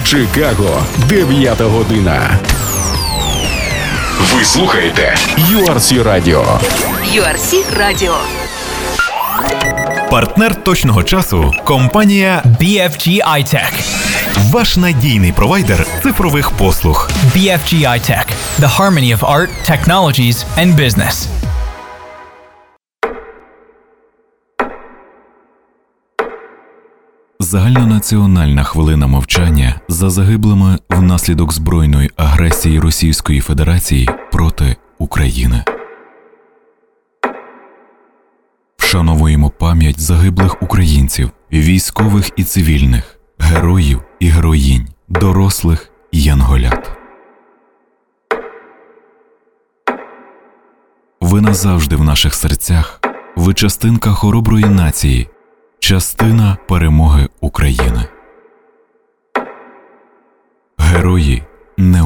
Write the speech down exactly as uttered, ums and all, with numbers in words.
Чикаго, дев'ята година. Ви слухаєте ю ар сі Radio. ю ар сі Radio. Партнер точного часу – компанія бі еф джі iTech. Ваш надійний провайдер цифрових послуг. бі еф джі iTech. The harmony of art, technologies and business. Загальнонаціональна хвилина мовчання за загиблими внаслідок збройної агресії Російської Федерації проти України. Вшановуємо пам'ять загиблих українців, військових і цивільних, героїв і героїнь, дорослих і янголят. Ви назавжди в наших серцях, ви частинка хороброї нації, частина перемоги України. Герої не